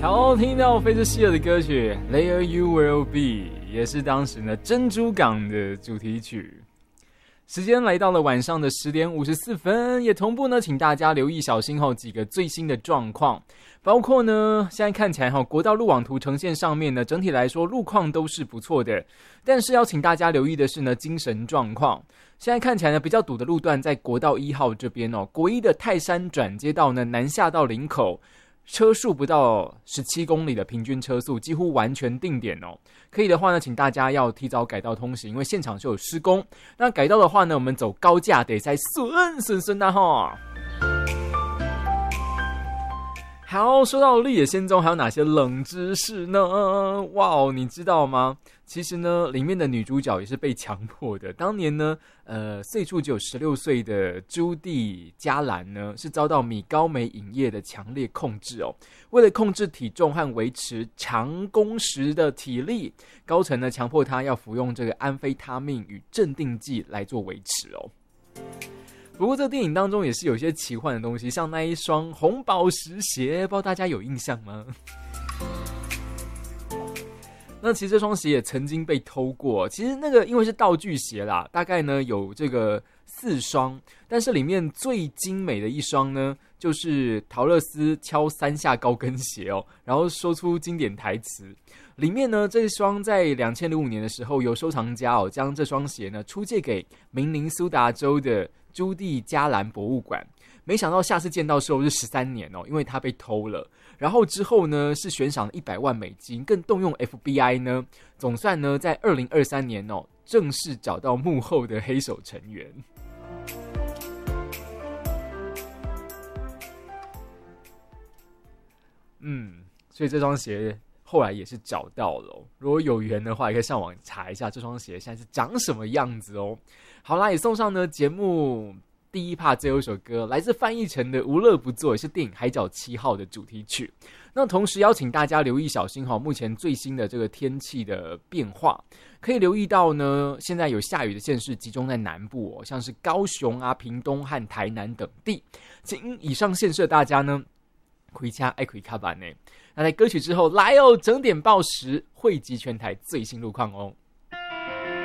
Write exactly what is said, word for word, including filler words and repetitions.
好，听到菲兹希尔的歌曲《There You Will Be》，也是当时呢珍珠港的主题曲。时间来到了晚上的十点五十四分，也同步呢，请大家留意小心后几个最新的状况，包括呢，现在看起来哈，国道路网图呈现上面呢，整体来说路况都是不错的，但是要请大家留意的是呢，精神状况。现在看起来呢，比较堵的路段在国道一号这边哦，国一的泰山转接道呢，南下到林口。车速不到十七公里的平均车速，几乎完全定点哦。可以的话呢，请大家要提早改道通行，因为现场就有施工。那改道的话呢，我们走高架得塞顺顺顺的哈。好，说到绿野仙踪，还有哪些冷知识呢？哇哦，你知道吗？其实呢，里面的女主角也是被强迫的。当年呢，呃，岁数只有十六岁的朱棣嘉兰呢，是遭到米高梅影业的强烈控制哦。为了控制体重和维持长工时的体力，高层呢强迫她要服用这个安非他命与镇定剂来做维持哦。不过这个电影当中也是有些奇幻的东西，像那一双红宝石鞋，不知道大家有印象吗？那其实这双鞋也曾经被偷过，其实那个因为是道具鞋啦，大概呢有这个四双，但是里面最精美的一双呢，就是陶乐斯敲三下高跟鞋哦，然后说出经典台词。里面呢，这双在二零零五年的时候，由收藏家哦将这双鞋呢出借给明尼苏达州的朱棣嘉兰博物馆。没想到下次见到的时候是十三年哦，因为他被偷了。然后之后呢，是悬赏了一百万美金，更动用 F B I 呢，总算呢在二零二三年哦，正式找到幕后的黑手成员。嗯，所以这双鞋后来也是找到了哦，如果有缘的话，也可以上网查一下这双鞋现在是长什么样子哦。好啦，也送上呢节目第一 part 最后一首歌，来自范逸臣的《无乐不作》，也是电影《海角七号》的主题曲。那同时邀请大家留意小心哈，目前最新的这个天气的变化，可以留意到呢，现在有下雨的县市集中在南部哦，像是高雄啊、屏东和台南等地。请以上县市的大家呢，回家爱回卡板呢。那在歌曲之后，来哦，整点报时汇集全台最新路况哦。